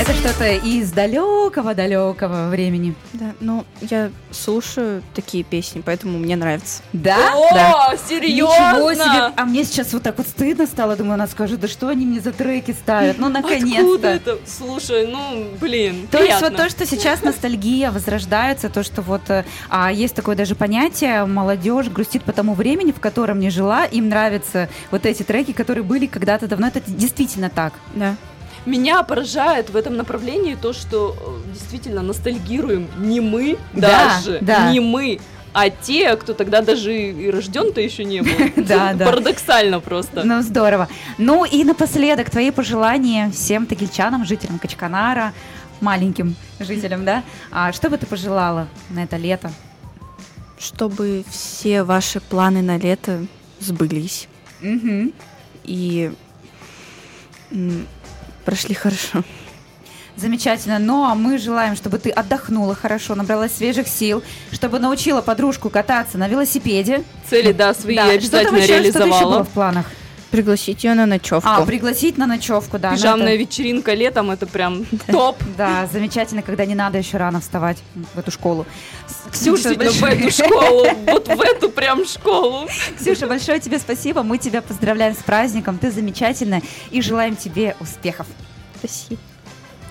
Это что-то из далекого-далекого времени. Да, ну, я слушаю такие песни, поэтому мне нравится. Да? О, Да. серьезно? Ничего себе! А мне сейчас вот так вот стыдно стало. Думаю, она скажет, да что они мне за треки ставят? Ну, Откуда наконец-то. это? Слушай, ну, блин, То есть приятно. вот то, что сейчас ностальгия возрождается, то, что вот есть такое даже понятие, молодежь грустит по тому времени, в котором не жила, им нравятся вот эти треки, которые были когда-то давно, это действительно так. Да. Меня поражает в этом направлении то, что действительно ностальгируем не мы Да, даже, да. не мы, а те, кто тогда даже и рожден-то еще не был. Да, да. Парадоксально просто. Ну, здорово. Ну и напоследок, твои пожелания всем тагильчанам, жителям Качканара, маленьким жителям, да? Что бы ты пожелала на это лето? Чтобы все ваши планы на лето сбылись Мгм. и прошли хорошо. Замечательно. Ну, а мы желаем, чтобы ты отдохнула хорошо, набралась свежих сил, чтобы научила подружку кататься на велосипеде. Цели, да, свои Да, обязательно что-то еще было реализовала. в планах? Пригласить ее на ночевку. Пригласить на ночевку, да. ну Пижамная это- вечеринка летом, это прям топ. Да, замечательно, когда не надо еще рано вставать в эту школу. Ксюша, Действительно, в большое- эту школу, вот в эту прям школу. Ксюша, большое тебе спасибо. Мы тебя поздравляем с праздником. Ты замечательная и желаем тебе успехов. Спасибо.